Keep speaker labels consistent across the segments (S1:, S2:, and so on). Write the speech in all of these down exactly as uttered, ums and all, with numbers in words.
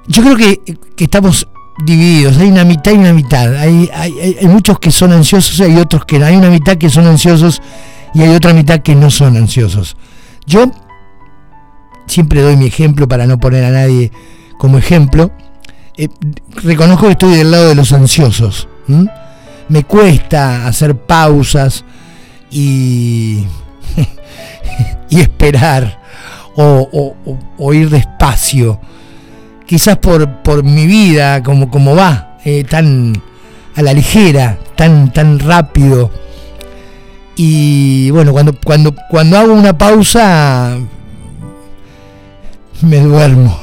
S1: yo creo que, que estamos divididos, hay una mitad y una mitad, hay, hay, hay muchos que son ansiosos y hay otros que no, hay una mitad que son ansiosos y hay otra mitad que no son ansiosos. Yo siempre doy mi ejemplo para no poner a nadie como ejemplo. Eh, reconozco que estoy del lado de los ansiosos. ¿Mm? Me cuesta hacer pausas y, y esperar o, o, o, o ir despacio. Quizás por, por mi vida, como, como va, eh, tan a la ligera, tan, tan rápido. Y bueno, cuando, cuando, cuando hago una pausa, me duermo.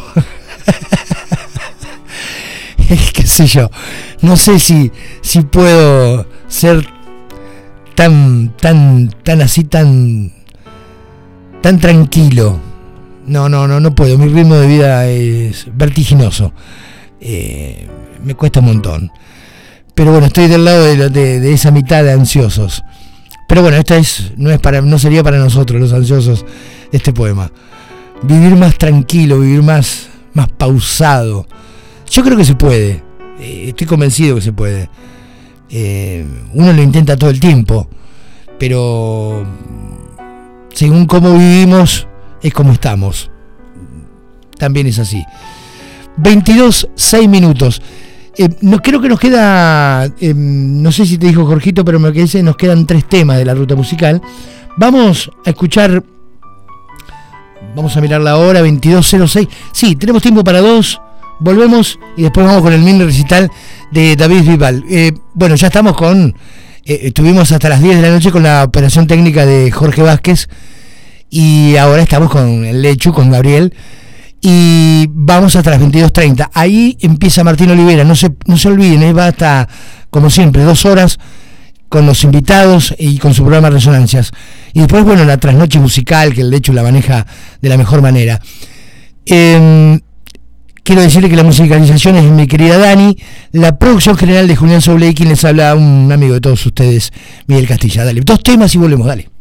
S1: Qué sé yo, no sé si, si puedo ser tan, tan, tan así, tan, tan tranquilo. No, no, no, no puedo. Mi ritmo de vida es vertiginoso. Eh, me cuesta un montón. Pero bueno, estoy del lado de, de, de esa mitad de ansiosos. Pero bueno, esta es, no es para, no sería para nosotros los ansiosos este poema. Vivir más tranquilo, vivir más, más pausado. Yo creo que se puede. Eh, estoy convencido que se puede. Eh, uno lo intenta todo el tiempo, pero según cómo vivimos es como estamos. También es así. veintidós, seis minutos. Eh, no, creo que nos queda, eh, no sé si te dijo Jorgito, pero me quedé, nos quedan tres temas de la ruta musical. Vamos a escuchar, vamos a mirar la hora, veintidós cero seis. Sí, tenemos tiempo para dos. Volvemos y después vamos con el mini recital de David Bisbal. Eh, bueno, ya estamos con, eh, estuvimos hasta las diez de la noche con la operación técnica de Jorge Vázquez y ahora estamos con el Lechu, con Gabriel, y vamos hasta las veintidós treinta. Ahí empieza Martín Olivera, no se, no se olviden, eh, va hasta, como siempre, dos horas con los invitados y con su programa Resonancias. Y después, bueno, la trasnoche musical, que el Lechu la maneja de la mejor manera. Eh, Quiero decirle que la musicalización es mi querida Dani, la producción general de Julián Soule, y quien les habla, un amigo de todos ustedes, Miguel Castilla. Dale, dos temas y volvemos, dale.